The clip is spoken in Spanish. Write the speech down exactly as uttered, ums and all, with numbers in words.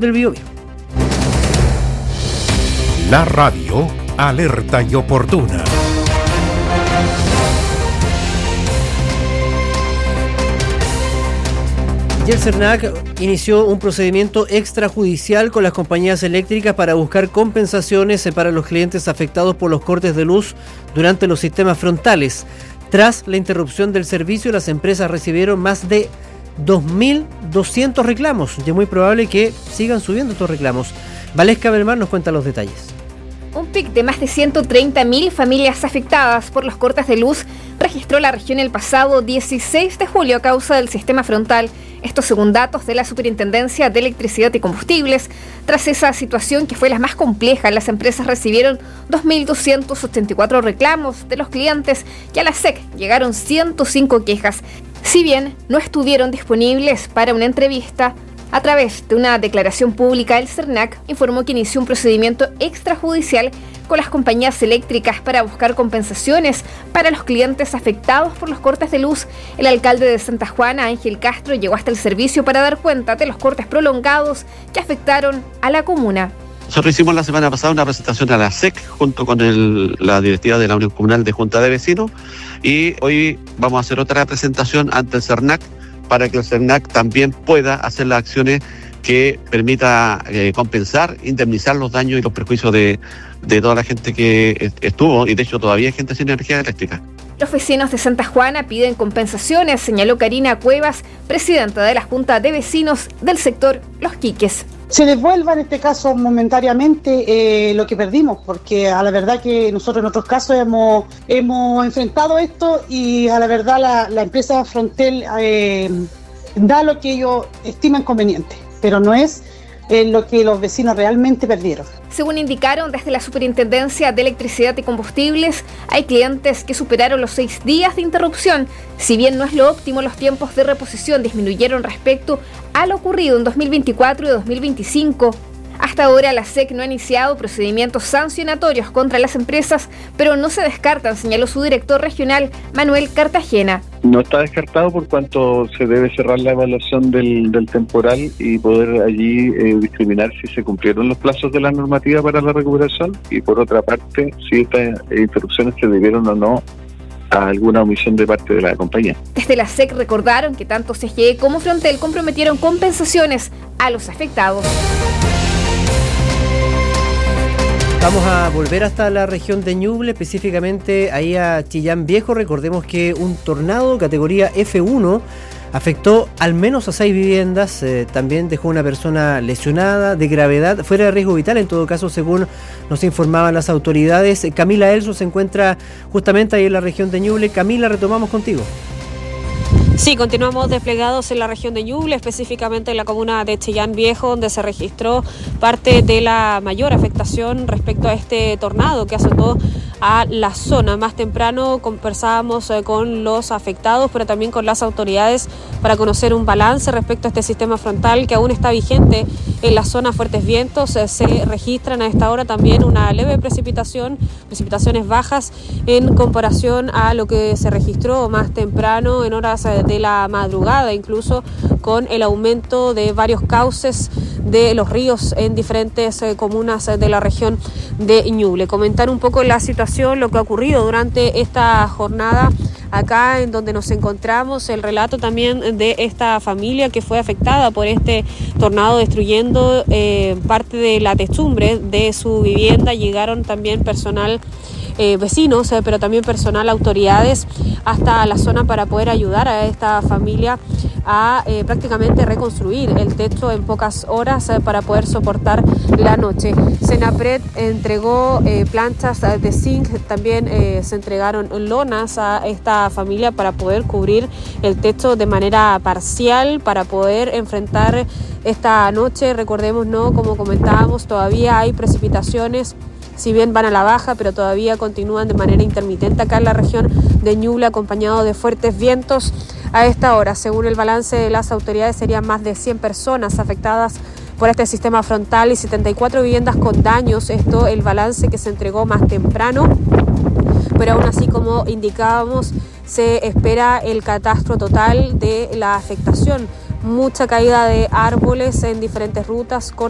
del Biobío. La radio alerta y oportuna. Y el CERNAC inició un procedimiento extrajudicial con las compañías eléctricas para buscar compensaciones para los clientes afectados por los cortes de luz durante los sistemas frontales. Tras la interrupción del servicio, las empresas recibieron más de dos mil doscientos reclamos y es muy probable que sigan subiendo estos reclamos. Valesca Belmar nos cuenta los detalles. Un pic de más de ciento treinta mil familias afectadas por los cortes de luz registró la región el pasado dieciséis de julio a causa del sistema frontal. Esto según datos de la Superintendencia de Electricidad y Combustibles. Tras esa situación, que fue la más compleja, las empresas recibieron dos mil doscientos ochenta y cuatro reclamos de los clientes y a la S E C llegaron ciento cinco quejas. Si bien no estuvieron disponibles para una entrevista, a través de una declaración pública, el CERNAC informó que inició un procedimiento extrajudicial con las compañías eléctricas para buscar compensaciones para los clientes afectados por los cortes de luz. El alcalde de Santa Juana, Ángel Castro, llegó hasta el servicio para dar cuenta de los cortes prolongados que afectaron a la comuna. Nosotros hicimos la semana pasada una presentación a la S E C junto con el, la directiva de la Unión Comunal de Junta de Vecinos, y hoy vamos a hacer otra presentación ante el CERNAC para que el CERNAC también pueda hacer las acciones que permita eh, compensar, indemnizar los daños y los perjuicios de, de toda la gente que estuvo, y de hecho todavía hay gente sin energía eléctrica. Los vecinos de Santa Juana piden compensaciones, señaló Karina Cuevas, presidenta de la Junta de Vecinos del sector Los Quiques. Se devuelva en este caso momentáneamente eh, lo que perdimos, porque a la verdad que nosotros en otros casos hemos, hemos enfrentado esto, y a la verdad la, la empresa Frontel eh, da lo que ellos estiman conveniente, pero no es eh, lo que los vecinos realmente perdieron. Según indicaron desde la Superintendencia de Electricidad y Combustibles, hay clientes que superaron los seis días de interrupción. Si bien no es lo óptimo, los tiempos de reposición disminuyeron respecto a lo ocurrido en dos mil veinticuatro y dos mil veinticinco. Hasta ahora la S E C no ha iniciado procedimientos sancionatorios contra las empresas, pero no se descartan, señaló su director regional, Manuel Cartagena. No está descartado por cuanto se debe cerrar la evaluación del, del temporal y poder allí eh, discriminar si se cumplieron los plazos de la normativa para la recuperación, y por otra parte, si estas interrupciones se debieron o no a alguna omisión de parte de la compañía. Desde la S E C recordaron que tanto C G E como Frontel comprometieron compensaciones a los afectados. Vamos a volver hasta la región de Ñuble, específicamente ahí a Chillán Viejo. Recordemos que un tornado categoría F uno afectó al menos a seis viviendas, eh, también dejó una persona lesionada de gravedad, fuera de riesgo vital en todo caso, según nos informaban las autoridades. Camila Elso se encuentra justamente ahí en la región de Ñuble. Camila, retomamos contigo. Sí, continuamos desplegados en la región de Ñuble, específicamente en la comuna de Chillán Viejo, donde se registró parte de la mayor afectación respecto a este tornado que azotó a la zona. Más temprano conversábamos con los afectados, pero también con las autoridades para conocer un balance respecto a este sistema frontal que aún está vigente en la zona. Fuertes vientos, se registran a esta hora también una leve precipitación, precipitaciones bajas en comparación a lo que se registró más temprano en horas de la madrugada, incluso con el aumento de varios cauces de los ríos en diferentes eh, comunas de la región de Ñuble. Comentar un poco la situación, lo que ha ocurrido durante esta jornada acá en donde nos encontramos, el relato también de esta familia que fue afectada por este tornado, destruyendo eh, parte de la techumbre de su vivienda. Llegaron también personal Eh, vecinos, eh, pero también personal, autoridades hasta la zona para poder ayudar a esta familia a eh, prácticamente reconstruir el techo en pocas horas eh, para poder soportar la noche. Senapred entregó eh, planchas de zinc, también eh, se entregaron lonas a esta familia para poder cubrir el techo de manera parcial, para poder enfrentar esta noche. Recordemos, ¿no?, como comentábamos, todavía hay precipitaciones, si bien van a la baja, pero todavía continúan de manera intermitente acá en la región de Ñuble, acompañado de fuertes vientos. A esta hora, según el balance de las autoridades, serían más de cien personas afectadas por este sistema frontal y setenta y cuatro viviendas con daños. Esto el balance que se entregó más temprano, pero aún así, como indicábamos, se espera el catastro total de la afectación. Mucha caída de árboles en diferentes rutas, cortes